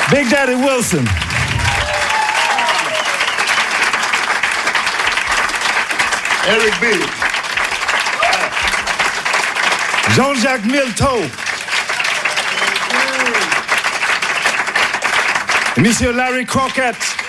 Big Daddy Wilson. Eric B. Jean-Jacques Milteau. Monsieur Larry Crockett.